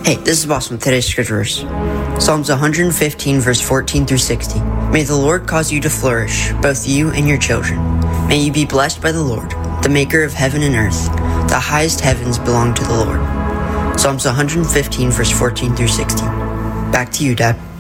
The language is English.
Hey, this is Boss from today's scripture verse. Psalms 115, verse 14 through 60. May the Lord cause you to flourish, both you and your children. May you be blessed by the Lord, the maker of heaven and earth. The highest heavens belong to the Lord. Psalms 115, verse 14 through 60. Back to you, Dad.